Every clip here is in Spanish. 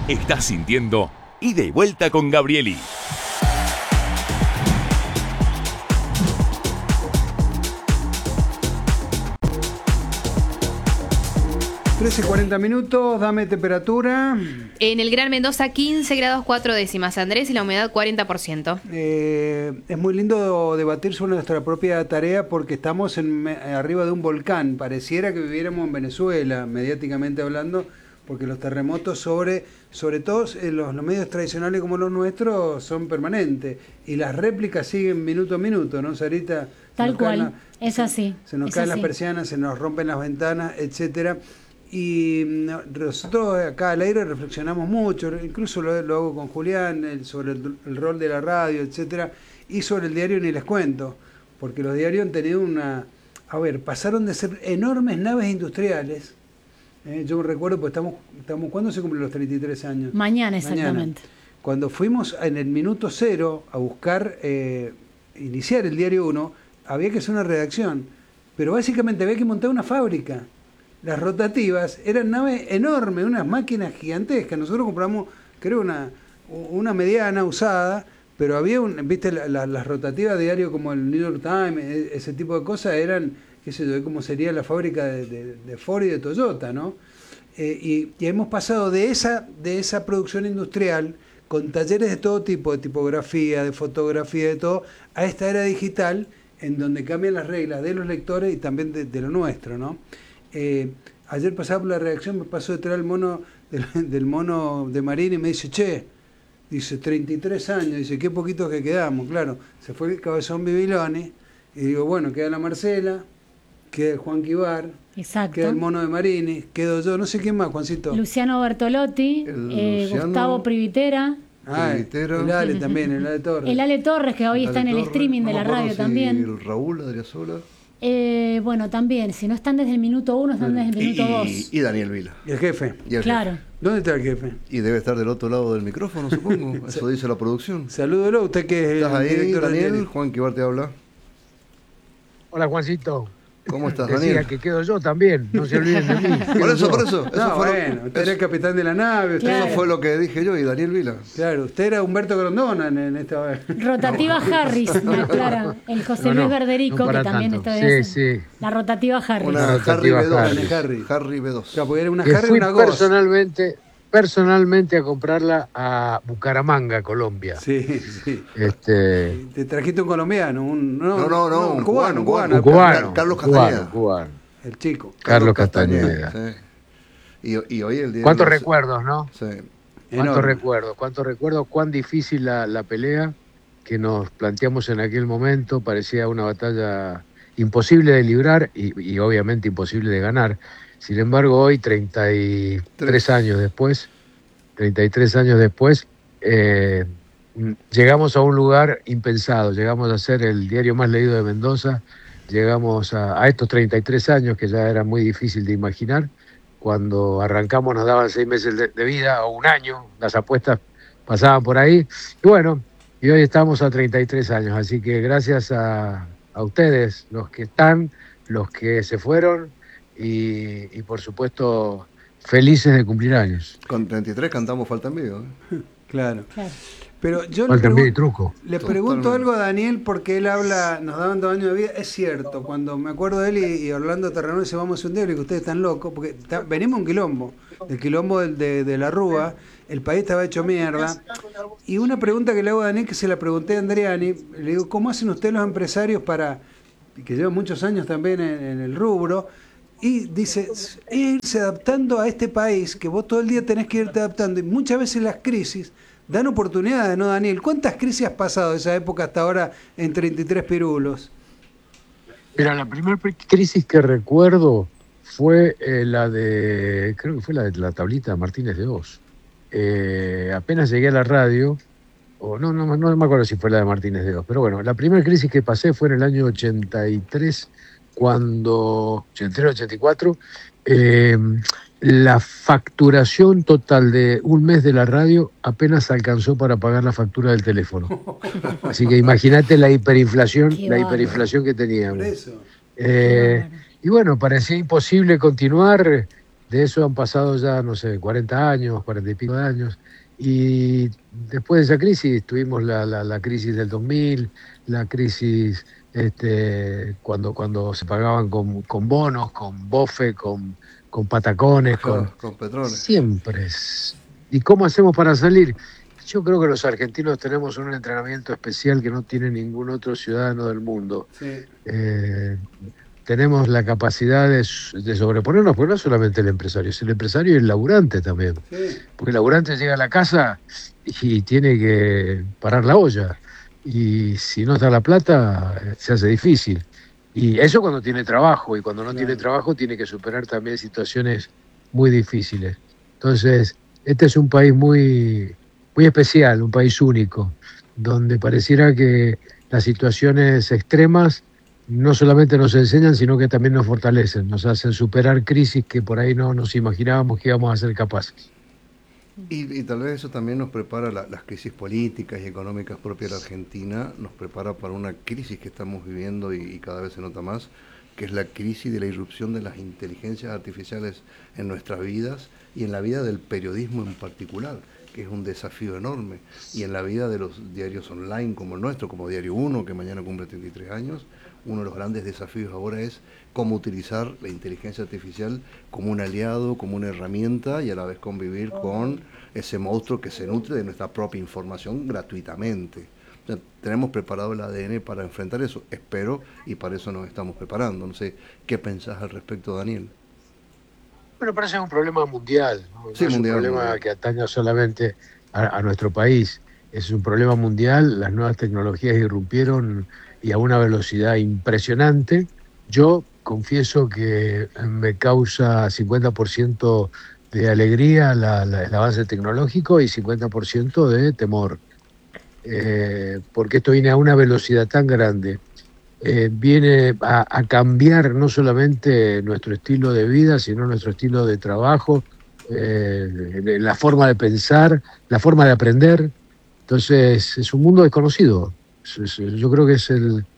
Estás sintiendo Ida y Vuelta con Gabrieli. 13:40, dame temperatura. En el Gran Mendoza 15 grados 4 décimas, Andrés, y la humedad 40%. Es muy lindo debatir sobre nuestra propia tarea porque estamos arriba de un volcán. Pareciera que viviéramos en Venezuela, mediáticamente hablando, porque los terremotos sobre todo los medios tradicionales como los nuestros son permanentes. Y las réplicas siguen minuto a minuto, ¿no, Sarita? Tal cual, es así. Se nos caen las persianas, se nos rompen las ventanas, etcétera. Y nosotros acá al aire reflexionamos mucho, incluso lo hago con Julián, sobre el rol de la radio, etcétera, y sobre el diario ni les cuento, porque los diarios han tenido pasaron de ser enormes naves industriales. Yo me recuerdo, pues estamos ¿cuándo se cumplen los 33 años? Mañana, exactamente. Cuando fuimos en el minuto cero a buscar iniciar el Diario 1, había que hacer una redacción, pero básicamente había que montar una fábrica. Las rotativas eran naves enormes, unas máquinas gigantescas. Nosotros compramos, creo, una mediana usada, pero había, viste, las rotativas de diario como el New York Times, ese tipo de cosas eran, qué sé yo, como sería la fábrica de Ford y de Toyota, ¿no? Y hemos pasado de esa producción industrial, con talleres de todo tipo, de tipografía, de fotografía, de todo, a esta era digital, en donde cambian las reglas de los lectores y también de lo nuestro, ¿no? Ayer pasaba por la redacción, me pasó detrás el mono del mono de Marini y me dice, dice 33 años, dice, qué poquitos que quedamos, claro, se fue el Cabezón Bibiloni, y digo, bueno, queda la Marcela, queda el Juan Quibar, exacto, queda el mono de Marini, quedo yo, no sé quién más, Juancito. Luciano Bertolotti, Gustavo Privitera. El Ale también, el Ale Torres. El Ale Torres, que hoy está en el streaming de la radio también. El Raúl Adriasola. Bueno, también, si no están desde el minuto 1, están desde el minuto 2. Y Daniel Vila. Y el jefe. Claro. ¿Dónde está el jefe? Y debe estar del otro lado del micrófono, supongo. Eso dice la producción. Salúdelo, usted que es el director. Daniel, Juan Quibar te habla. Hola, Juancito. ¿Cómo estás, Daniel? Daniel? Que quedo yo también, no se olviden de mí. Por eso. Usted era el capitán de la nave. Eso fue lo que dije yo y Daniel Vila. Claro, usted era Humberto Grondona en esta vez. Rotativa Harris, me aclara. El José Luis Verderico, que también está de Sí. La rotativa Harris. Una Harry B2. Harry B2. O sea, porque era una que Harry y fui una Ghost. personalmente a comprarla a Bucaramanga, Colombia. Sí. Te trajiste un colombiano, un cubano. Carlos Castañeda. Cubano. El chico. Carlos Castañeda. Sí. Y hoy el día. ¿Cuántos recuerdos, no? Sí. ¿Cuántos recuerdos? Cuán difícil la pelea que nos planteamos en aquel momento. Parecía una batalla imposible de librar y obviamente imposible de ganar. Sin embargo, hoy, 33 años después, llegamos a un lugar impensado. Llegamos a ser el diario más leído de Mendoza. Llegamos a estos 33 años, que ya era muy difícil de imaginar. Cuando arrancamos nos daban 6 meses de vida o un año. Las apuestas pasaban por ahí. Y bueno, y hoy estamos a 33 años. Así que gracias a ustedes, los que están, los que se fueron, y por supuesto felices de cumplir años. Con 33 cantamos Falta en Vivo. Claro. Pero yo le pregunto algo a Daniel, porque él habla, nos daban 2 años de vida. Es cierto, cuando me acuerdo de él y Orlando Terranova dice, vamos a un día, le digo, ustedes están locos, porque venimos un quilombo, del quilombo de la Rúa, el país estaba hecho mierda. Y una pregunta que le hago a Daniel, que se la pregunté a Andriani, le digo, ¿cómo hacen ustedes los empresarios que llevan muchos años también en el rubro? Y dice, irse adaptando a este país, que vos todo el día tenés que irte adaptando, y muchas veces las crisis dan oportunidades, ¿no, Daniel? ¿Cuántas crisis has pasado de esa época hasta ahora en 33 pirulos? Mira, la primera crisis que recuerdo fue creo que fue la de la tablita de Martínez de Oz. Apenas llegué a la radio, o no me acuerdo si fue la de Martínez de Oz, pero bueno, la primera crisis que pasé fue en el año 83, 83-84, la facturación total de un mes de la radio apenas alcanzó para pagar la factura del teléfono. Así que imagínate la hiperinflación que teníamos. Por eso. Y bueno, parecía imposible continuar De eso han pasado ya, no sé, 40 años, 40 y pico de años. Y después de esa crisis tuvimos la crisis del 2000, la crisis cuando se pagaban con bonos, con bofe, con patacones, con petróleo. Siempre. ¿Y cómo hacemos para salir? Yo creo que los argentinos tenemos un entrenamiento especial que no tiene ningún otro ciudadano del mundo. Sí. Tenemos la capacidad de sobreponernos, porque no es solamente el empresario, es el empresario y el laburante también. Sí. Porque el laburante llega a la casa y tiene que parar la olla. Y si no está la plata, se hace difícil. Y eso cuando tiene trabajo, y cuando no tiene trabajo tiene que superar también situaciones muy difíciles. Entonces, este es un país muy, muy especial, un país único, donde pareciera que las situaciones extremas no solamente nos enseñan, sino que también nos fortalecen, nos hacen superar crisis que por ahí no nos imaginábamos que íbamos a ser capaces. Y tal vez eso también nos prepara, las crisis políticas y económicas propias de la Argentina, nos prepara para una crisis que estamos viviendo y cada vez se nota más, que es la crisis de la irrupción de las inteligencias artificiales en nuestras vidas y en la vida del periodismo en particular, que es un desafío enorme, y en la vida de los diarios online como el nuestro, como Diario 1, que mañana cumple 33 años, uno de los grandes desafíos ahora es cómo utilizar la inteligencia artificial como un aliado, como una herramienta, y a la vez convivir con ese monstruo que se nutre de nuestra propia información gratuitamente. O sea, tenemos preparado el ADN para enfrentar eso, espero, y para eso nos estamos preparando. No sé, ¿qué pensás al respecto, Daniel? Bueno, parece un problema mundial, ¿no? Sí, No es mundial, un problema mundial. que ataña solamente a nuestro país, es un problema mundial, las nuevas tecnologías irrumpieron y a una velocidad impresionante. Yo confieso que me causa 50% de alegría el avance tecnológico y 50% de temor, porque esto viene a una velocidad tan grande. Viene a cambiar no solamente nuestro estilo de vida, sino nuestro estilo de trabajo, la forma de pensar, la forma de aprender. Entonces es un mundo desconocido. Yo creo que es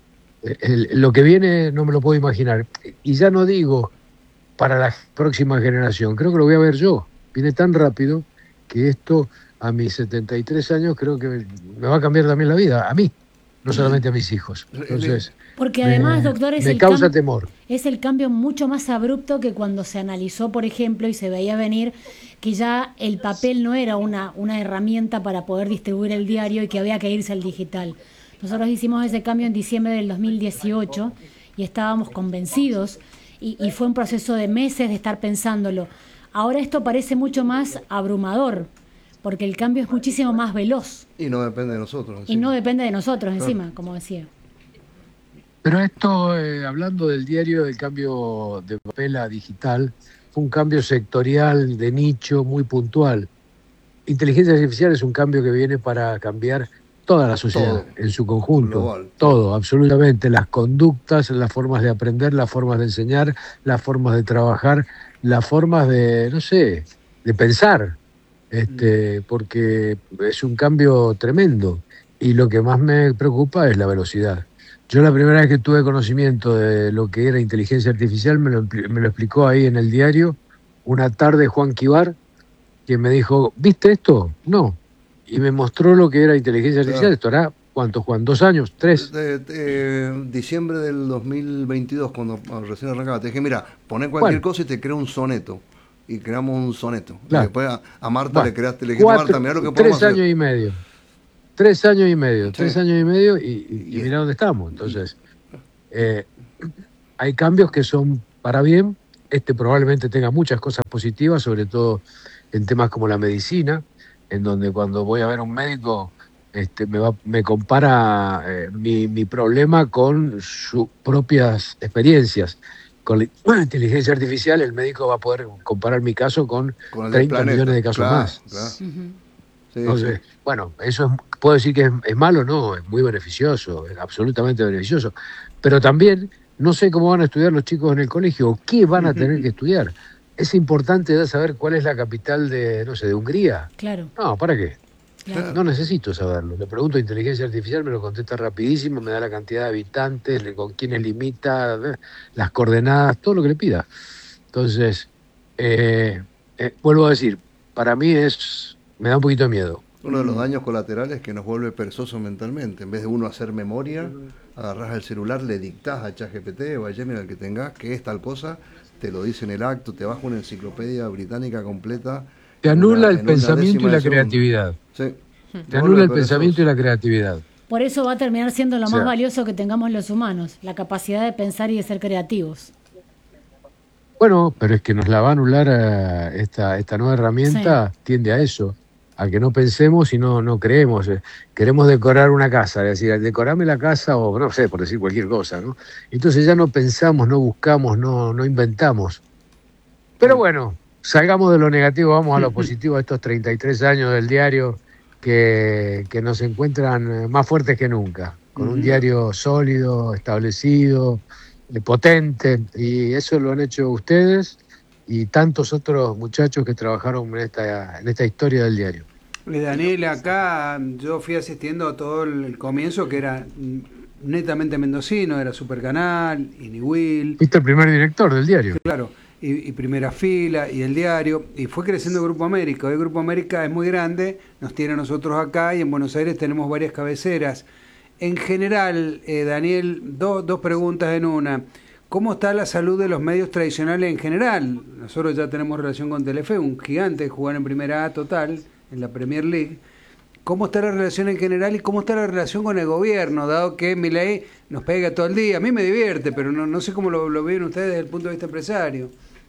lo que viene, no me lo puedo imaginar. Y ya no digo para la próxima generación, creo que lo voy a ver yo. Viene tan rápido que esto a mis 73 años creo que me va a cambiar también la vida, a mí, no solamente a mis hijos. Entonces, porque además, doctor, me causa temor. Es el cambio mucho más abrupto que cuando se analizó, por ejemplo, y se veía venir que ya el papel no era una herramienta para poder distribuir el diario y que había que irse al digital. Nosotros hicimos ese cambio en diciembre del 2018 y estábamos convencidos y fue un proceso de meses de estar pensándolo. Ahora esto parece mucho más abrumador porque el cambio es muchísimo más veloz. Y no depende de nosotros. Y no depende de nosotros encima, como decía. Pero esto, hablando del diario, del cambio de papel a digital, fue un cambio sectorial, de nicho, muy puntual. Inteligencia artificial es un cambio que viene para cambiar toda la sociedad en su conjunto. Global. Todo, absolutamente. Las conductas, las formas de aprender, las formas de enseñar, las formas de trabajar, las formas de, no sé, de pensar. Porque es un cambio tremendo. Y lo que más me preocupa es la velocidad. Yo la primera vez que tuve conocimiento de lo que era inteligencia artificial me lo explicó ahí en el diario una tarde Juan Quibar, que me dijo, ¿viste esto? No. Y me mostró lo que era inteligencia artificial. Esto hará, ¿cuánto, Juan? ¿2 años? ¿3? Diciembre del 2022, cuando recién arrancaba, te dije, mira, poné cualquier cosa y te creo un soneto. Y creamos un soneto. Claro. Y después a Marta le creaste, le dijiste, Marta, mirá lo que podemos 3 hacer. años y medio. 3 años y medio, Sí. 3 años y medio y mirá dónde estamos. Entonces, hay cambios que son para bien. Probablemente tenga muchas cosas positivas, sobre todo en temas como la medicina, en donde cuando voy a ver a un médico me compara mi problema con sus propias experiencias. Con la inteligencia artificial el médico va a poder comparar mi caso con Con el del 30 planeta. millones de casos Claro, más. claro. Sí, Entonces, sí. bueno, eso puedo decir que es malo, no, es muy beneficioso, es absolutamente beneficioso. Pero también no sé cómo van a estudiar los chicos en el colegio o qué van a tener que estudiar. Es importante ya saber cuál es la capital de, no sé, de Hungría. Claro. No, ¿para qué? Claro. No necesito saberlo. Le pregunto a inteligencia artificial, me lo contesta rapidísimo, me da la cantidad de habitantes, con quiénes limita, las coordenadas, todo lo que le pida. Entonces, Vuelvo a decir, para mí me da un poquito de miedo. Uno de los daños colaterales es que nos vuelve perezoso mentalmente. En vez de uno hacer memoria, agarrás el celular, le dictás a ChatGPT o a Gemini, al que tengas, que es tal cosa, te lo dice en el acto, te baja una enciclopedia británica completa. Te anula el en una pensamiento y décima la de segundo. creatividad. Sí. Te anula el pensamiento y la creatividad. Por eso va a terminar siendo lo O sea, más valioso que tengamos los humanos, la capacidad de pensar y de ser creativos. Bueno, pero es que nos la va a anular esta nueva herramienta, tiende a eso, a que no pensemos y no creemos. Queremos decorar una casa, es decir, decorame la casa o no sé, por decir cualquier cosa, ¿no? Entonces ya no pensamos, no buscamos, no inventamos. Pero bueno, salgamos de lo negativo, vamos a lo positivo, a estos 33 años del diario que nos encuentran más fuertes que nunca, con un diario sólido, establecido, potente, y eso lo han hecho ustedes y tantos otros muchachos que trabajaron en esta historia del diario. Daniel, acá yo fui asistiendo a todo el comienzo, que era netamente mendocino, era Supercanal, Iniwil. Fuiste el primer director del diario. Claro, y Primera Fila, y el diario, y fue creciendo el Grupo América. Hoy el Grupo América es muy grande, nos tiene a nosotros acá, y en Buenos Aires tenemos varias cabeceras. En general, Daniel, dos preguntas en una. ¿Cómo está la salud de los medios tradicionales en general? Nosotros ya tenemos relación con Telefe, un gigante, jugar en Primera A total, en la Premier League. ¿Cómo está la relación en general y cómo está la relación con el gobierno, dado que Milei nos pega todo el día? A mí me divierte, pero no sé cómo lo ven ustedes desde el punto de vista empresario.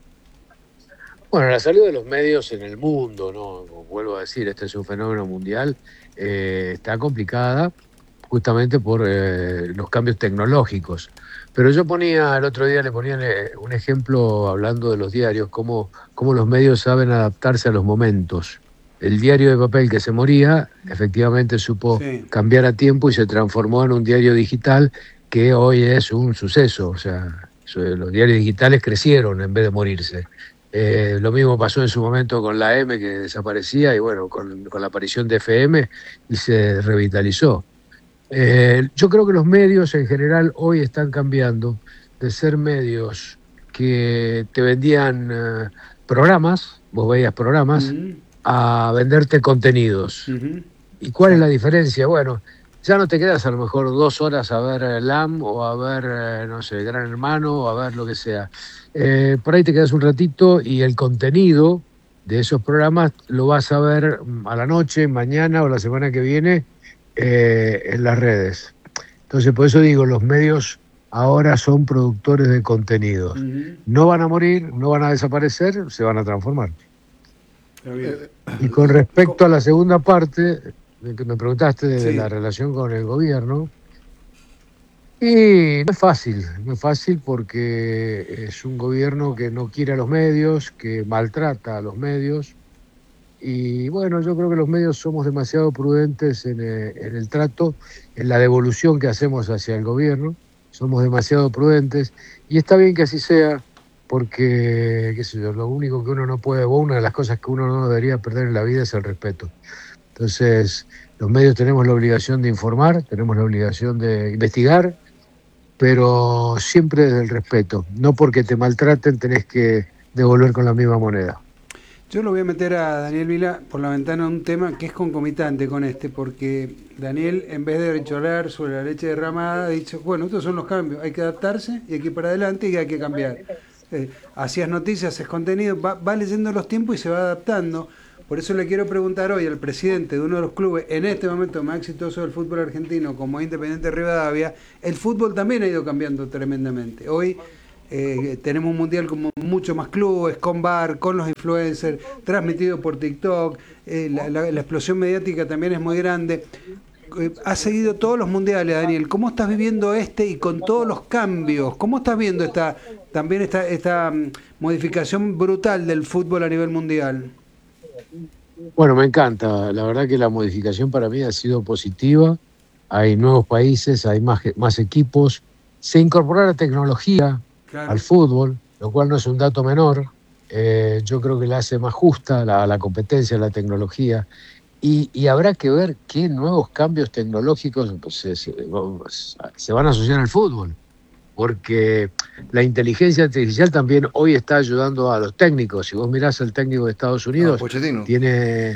Bueno, la salud de los medios en el mundo, ¿no? Como vuelvo a decir, este es un fenómeno mundial, está complicada justamente por los cambios tecnológicos. Pero yo el otro día le ponía un ejemplo hablando de los diarios, cómo los medios saben adaptarse a los momentos. El diario de papel que se moría, efectivamente supo cambiar a tiempo y se transformó en un diario digital que hoy es un suceso. O sea, los diarios digitales crecieron en vez de morirse. Lo mismo pasó en su momento con la M, que desaparecía, y bueno, con la aparición de FM y se revitalizó. Yo creo que los medios en general hoy están cambiando de ser medios que te vendían programas, vos veías programas, a venderte contenidos. ¿Y cuál es la diferencia? Bueno, ya no te quedas a lo mejor 2 horas a ver LAM o a ver, no sé, Gran Hermano o a ver lo que sea. Por ahí te quedas un ratito y el contenido de esos programas lo vas a ver a la noche, mañana o la semana que viene en las redes. Entonces, por eso digo, los medios ahora son productores de contenidos. No van a morir, no van a desaparecer, se van a transformar. Y con respecto a la segunda parte, que me preguntaste de la relación con el gobierno, y no es fácil porque es un gobierno que no quiere a los medios, que maltrata a los medios, y bueno, yo creo que los medios somos demasiado prudentes en el trato, en la devolución que hacemos hacia el gobierno, somos demasiado prudentes, y está bien que así sea, porque, qué sé yo, lo único que uno no puede, o una de las cosas que uno no debería perder en la vida es el respeto. Entonces, los medios tenemos la obligación de informar, tenemos la obligación de investigar, pero siempre desde el respeto. No porque te maltraten tenés que devolver con la misma moneda. Yo lo voy a meter a Daniel Vila por la ventana un tema que es concomitante con porque Daniel, en vez de llorar sobre la leche derramada, ha dicho, bueno, estos son los cambios, hay que adaptarse y hay que ir para adelante y hay que cambiar. Hacías noticias, haces contenido, va leyendo los tiempos y se va adaptando. Por eso le quiero preguntar hoy al presidente de uno de los clubes en este momento más exitoso del fútbol argentino, como Independiente Rivadavia. El fútbol también ha ido cambiando tremendamente. Hoy tenemos un mundial con mucho más clubes, con VAR, con los influencers, transmitido por TikTok. La explosión mediática también es muy grande. Has seguido todos los mundiales, Daniel. ¿Cómo estás viviendo y con todos los cambios? ¿Cómo estás viendo esta modificación brutal del fútbol a nivel mundial? Bueno, me encanta. La verdad que la modificación para mí ha sido positiva. Hay nuevos países, hay más equipos. Se incorpora la tecnología al fútbol, lo cual no es un dato menor. Yo creo que la hace más justa la competencia, la tecnología. Y habrá que ver qué nuevos cambios tecnológicos se van a asociar al fútbol. porque la inteligencia artificial también hoy está ayudando a los técnicos. Si vos mirás al técnico de Estados Unidos, Pochettino. tiene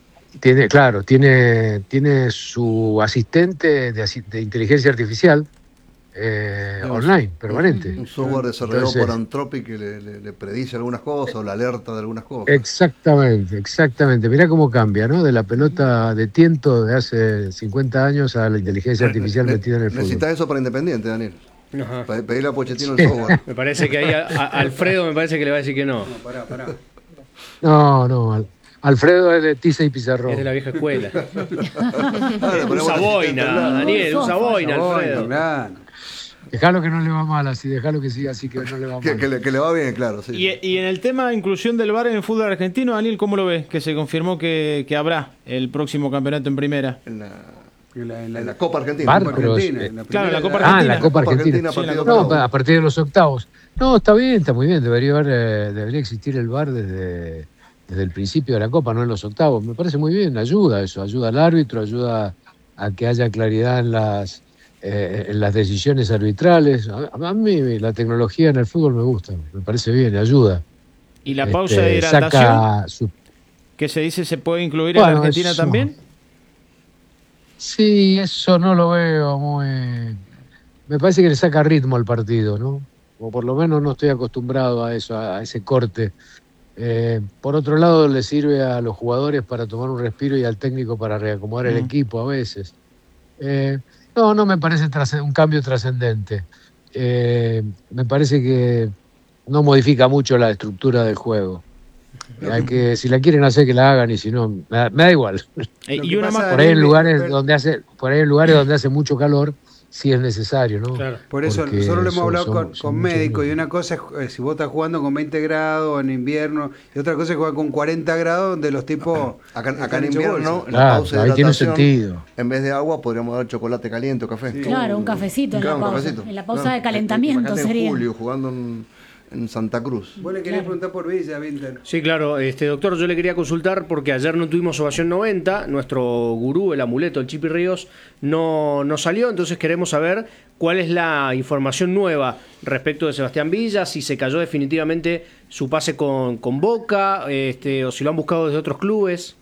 su asistente de inteligencia artificial online, permanente. Un software desarrollado Entonces, por Anthropic que le predice algunas cosas o la alerta de algunas cosas. Exactamente. Mirá cómo cambia, ¿no? De la pelota de tiento de hace 50 años a la inteligencia artificial metida en el fútbol. Necesitas eso para Independiente, Daniel. Ajá. Pedirle a Pochettino el software. Me parece que ahí Alfredo me parece que le va a decir que no. Pará. No, Alfredo es de Tiza y Pizarro. Es de la vieja escuela. Claro, Usa boina, Daniel, usa boina, Alfredo. Claro. Dejalo que no le va mal así, dejalo que siga así que no le va mal. Que le va bien, claro. Sí. Y en el tema de inclusión del VAR en el fútbol argentino, Daniel, ¿cómo lo ves? Que se confirmó que habrá el próximo campeonato en primera. En la Copa Argentina. VAR, Copa pero, Argentina. Claro, en la Copa en Argentina. la Copa Argentina. Sí, en la Copa No, Argentina. a partir de los octavos. No, está bien, está muy bien. Debería existir el VAR desde el principio de la Copa, no en los octavos. Me parece muy bien, ayuda eso, ayuda al árbitro, ayuda a que haya claridad en las decisiones arbitrales. A mí la tecnología en el fútbol me gusta, me parece bien, ayuda. ¿Y la pausa de hidratación que se dice se puede incluir en la Argentina eso, también? Sí, eso no lo veo muy... Me parece que le saca ritmo al partido, ¿no? O por lo menos no estoy acostumbrado a eso, a ese corte. Por otro lado, le sirve a los jugadores para tomar un respiro y al técnico para reacomodar el equipo a veces. No me parece un cambio trascendente. Me parece que no modifica mucho la estructura del juego. Si la quieren hacer, que la hagan, y si no, me da igual. Y una más. Por ahí en lugares donde hace mucho calor, sí es necesario, ¿no? Claro. Por eso Porque nosotros lo hemos hablado son con muchos médicos, y minutos. una cosa es si vos estás jugando con 20 grados en invierno, y otra cosa es jugar con 40 grados donde los tipos... Acá están en hechos invierno, bolsa. en la Claro, pausa de ahí tiene hidratación, sentido. en vez de agua podríamos dar chocolate caliente o café. Claro, un cafecito en Claro, la un pausa. cafecito. En la pausa Claro. de calentamiento Imagínate sería. en julio jugando en Santa Cruz. Vos le querés preguntar por Villa, Winter. Sí, claro, doctor, yo le quería consultar porque ayer no tuvimos ovación 90, nuestro gurú, el amuleto, el Chipi Ríos, no salió, entonces queremos saber cuál es la información nueva respecto de Sebastián Villa, si se cayó definitivamente su pase con Boca, o si lo han buscado desde otros clubes.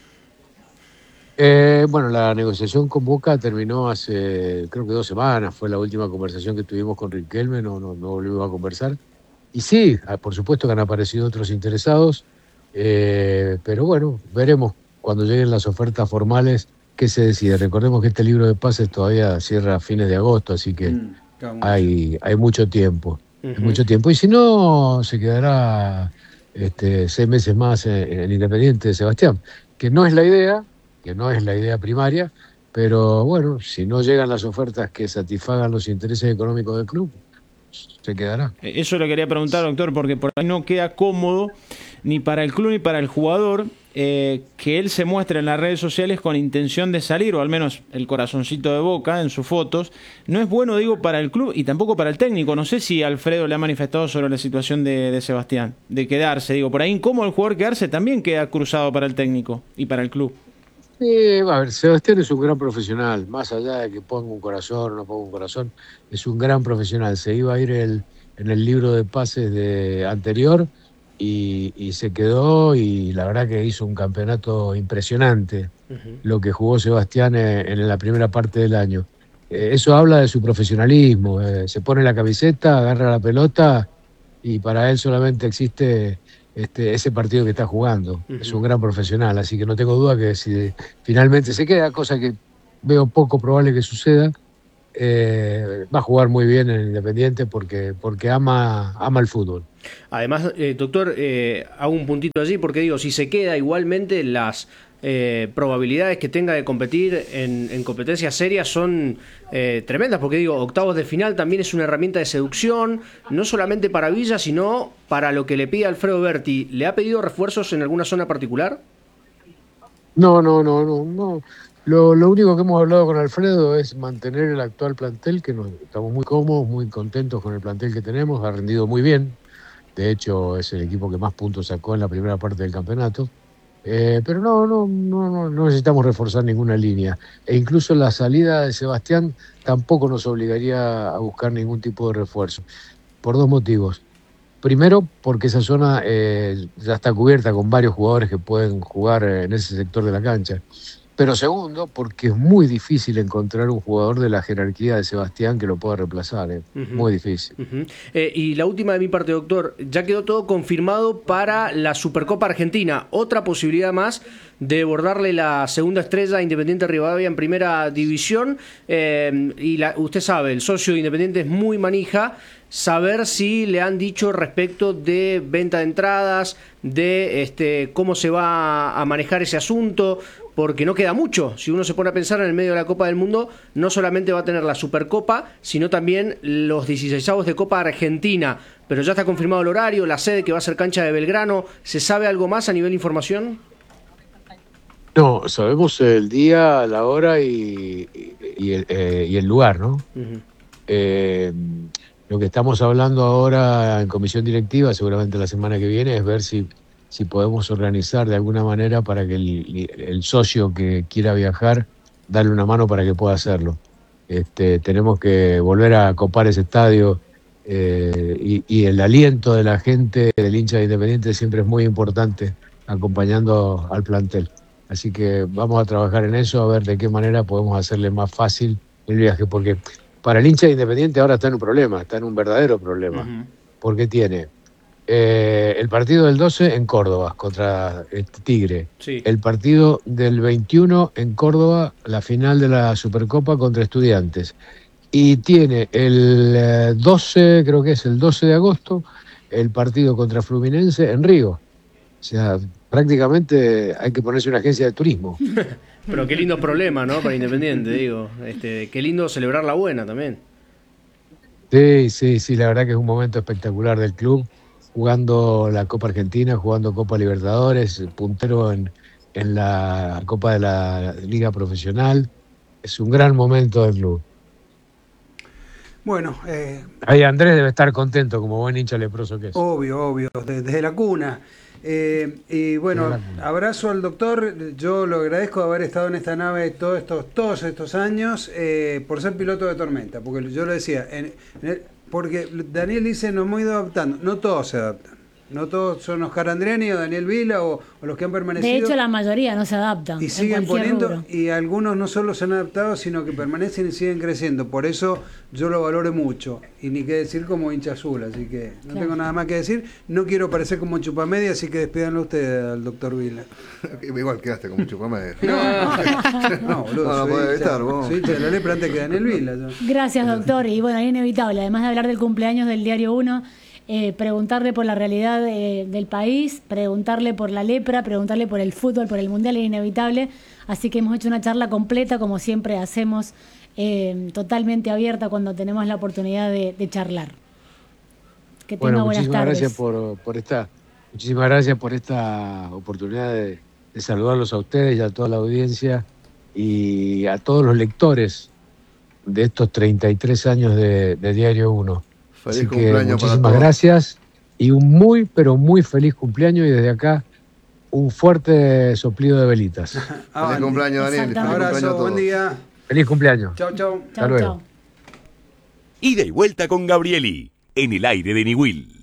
Bueno, la negociación con Boca terminó hace, creo que 2 semanas, fue la última conversación que tuvimos con Riquelme, no volvimos a conversar. Y sí, por supuesto que han aparecido otros interesados, pero bueno, veremos cuando lleguen las ofertas formales qué se decide. Recordemos que este libro de pases todavía cierra a fines de agosto, así que hay mucho tiempo. Hay mucho tiempo, y si no, se quedará 6 meses más en Independiente de Sebastián, que no es la idea primaria, pero bueno, si no llegan las ofertas que satisfagan los intereses económicos del club, se quedará. Eso le quería preguntar, doctor, porque por ahí no queda cómodo ni para el club ni para el jugador que él se muestre en las redes sociales con intención de salir, o al menos el corazoncito de Boca en sus fotos. No es bueno, digo, para el club y tampoco para el técnico. No sé si Alfredo le ha manifestado sobre la situación de Sebastián, de quedarse. Digo, por ahí incómodo el jugador quedarse también queda cruzado para el técnico y para el club. A ver, Sebastián es un gran profesional, más allá de que ponga un corazón o no ponga un corazón, es un gran profesional. Se iba a ir en el libro de pases anterior y se quedó, y la verdad que hizo un campeonato impresionante, lo que jugó Sebastián en la primera parte del año. Eso habla de su profesionalismo, se pone la camiseta, agarra la pelota y para él solamente existe ese partido que está jugando. Es un gran profesional, así que no tengo duda que si finalmente se queda, cosa que veo poco probable que suceda, va a jugar muy bien en Independiente porque ama el fútbol. Además, doctor, hago un puntito allí porque digo, si se queda igualmente las probabilidades que tenga de competir en competencias serias son tremendas, porque digo, octavos de final también es una herramienta de seducción, no solamente para Villa, sino para lo que le pide Alfredo Berti. ¿Le ha pedido refuerzos en alguna zona particular? No. Lo único que hemos hablado con Alfredo es mantener el actual plantel, que estamos muy cómodos, muy contentos con el plantel que tenemos, ha rendido muy bien. De hecho, es el equipo que más puntos sacó en la primera parte del campeonato. Pero no necesitamos reforzar ninguna línea. E incluso la salida de Sebastián tampoco nos obligaría a buscar ningún tipo de refuerzo. Por dos motivos. Primero, porque esa zona ya está cubierta con varios jugadores que pueden jugar en ese sector de la cancha. Pero segundo, porque es muy difícil encontrar un jugador de la jerarquía de Sebastián que lo pueda reemplazar. Muy difícil. Y la última de mi parte, doctor. Ya quedó todo confirmado para la Supercopa Argentina. Otra posibilidad más de bordarle la segunda estrella a Independiente Rivadavia en primera división. Usted sabe, el socio de Independiente es muy manija. Saber si le han dicho respecto de venta de entradas, de cómo se va a manejar ese asunto, porque no queda mucho. Si uno se pone a pensar, en el medio de la Copa del Mundo, no solamente va a tener la Supercopa, sino también los 16avos de Copa Argentina. Pero ya está confirmado el horario, la sede que va a ser cancha de Belgrano. ¿Se sabe algo más a nivel de información? No, sabemos el día, la hora y el lugar, ¿no? Lo que estamos hablando ahora en comisión directiva, seguramente la semana que viene, es ver si podemos organizar de alguna manera para que el socio que quiera viajar, darle una mano para que pueda hacerlo. Tenemos que volver a copar ese estadio y el aliento de la gente, del hincha de Independiente, siempre es muy importante, acompañando al plantel. Así que vamos a trabajar en eso, a ver de qué manera podemos hacerle más fácil el viaje, porque para el hincha de Independiente ahora está en un problema, está en un verdadero problema, porque tiene el partido del 12 en Córdoba contra Tigre, sí. El partido del 21 en Córdoba, la final de la Supercopa contra Estudiantes, y tiene el 12, creo que es el 12 de agosto, el partido contra Fluminense en Río. O sea, prácticamente hay que ponerse una agencia de turismo. Pero qué lindo problema, ¿no? Para Independiente, digo. Qué lindo celebrar la buena también. Sí, la verdad que es un momento espectacular del club, jugando la Copa Argentina, jugando Copa Libertadores, puntero en la Copa de la Liga Profesional. Es un gran momento del club. Bueno, ahí Andrés debe estar contento como buen hincha leproso que es. Obvio, desde la cuna. Y bueno, abrazo al doctor. Yo lo agradezco de haber estado en esta nave todos estos años, por ser piloto de tormenta, porque yo lo decía, porque Daniel dice nos hemos ido adaptando, no todos se adaptan. No todos son Oscar Andriani o Daniel Vila o los que han permanecido. De hecho, la mayoría no se adaptan. Y siguen poniendo, rubro. y algunos no solo se han adaptado, sino que permanecen y siguen creciendo. Por eso yo lo valoro mucho. Y ni qué decir como hincha azul, así que no tengo nada más que decir. No quiero parecer como chupamedia, así que despídanlo ustedes al doctor Vila. Igual quedaste como chupamedia. No, boludo. No puede evitar, vos. Soy hincha de la lepra antes que Daniel Vila. Gracias, doctor. Y bueno, es inevitable, además de hablar del cumpleaños del Diario 1, preguntarle por la realidad del país, preguntarle por la lepra, preguntarle por el fútbol, por el mundial, es inevitable. Así que hemos hecho una charla completa, como siempre hacemos, totalmente abierta cuando tenemos la oportunidad de charlar. Que tenga buenas tardes. Muchísimas gracias por esta oportunidad de saludarlos a ustedes y a toda la audiencia y a todos los lectores de estos 33 años de Diario 1. Feliz Así que cumpleaños muchísimas para todos. Gracias y un muy, pero muy feliz cumpleaños y desde acá un fuerte soplido de velitas. Feliz cumpleaños, Daniel. Feliz cumpleaños a Abrazo, todos. buen día. Feliz cumpleaños. Chau. Hasta luego. Ida y vuelta con Gabrieli, en el aire de Niwil.